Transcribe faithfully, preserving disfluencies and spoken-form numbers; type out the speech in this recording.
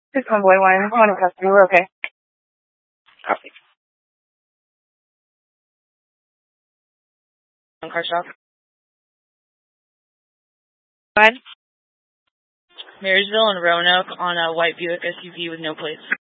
Six Convoy one, one customer, we're okay. Copy. On car shop. Go ahead. Marysville and Roanoke on a white Buick S U V with no plates.